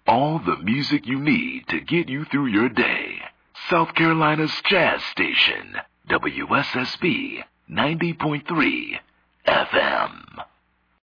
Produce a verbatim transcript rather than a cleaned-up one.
All the music you need to get you through your day. South Carolina's Jazz Station, W S S B ninety point three F M.